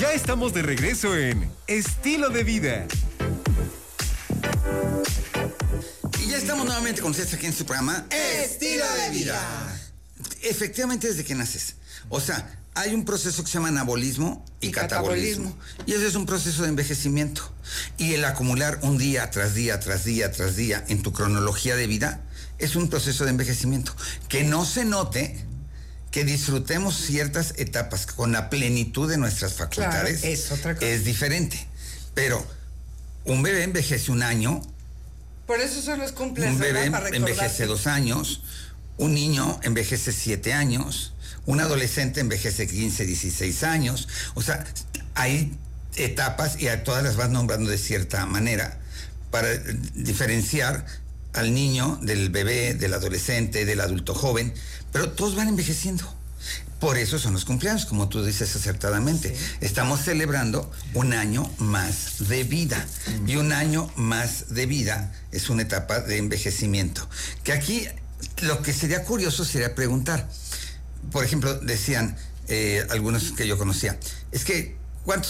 Ya estamos de regreso en Estilo de Vida. Y ya estamos nuevamente con ustedes aquí en su programa Estilo de Vida. Efectivamente, desde que naces. O sea, hay un proceso que se llama anabolismo y catabolismo. Y ese es un proceso de envejecimiento. Y el acumular un día tras día, tras día, tras día en tu cronología de vida es un proceso de envejecimiento. Que no se note, que disfrutemos ciertas etapas con la plenitud de nuestras facultades. Claro, es otra cosa. Es diferente. Pero un bebé envejece un año. Por eso son los cumpleaños. Un bebé envejece 2 años. Un niño envejece 7 años. Un adolescente envejece 15, 16 años. O sea, hay etapas y a todas las vas nombrando de cierta manera para diferenciar al niño del bebé, del adolescente, del adulto joven, pero todos van envejeciendo. Por eso son los cumpleaños, como tú dices acertadamente. Sí. Estamos celebrando un año más de vida. Y un año más de vida es una etapa de envejecimiento. Que aquí lo que sería curioso sería preguntar. Por ejemplo, decían algunos que yo conocía, es que ¿cuántos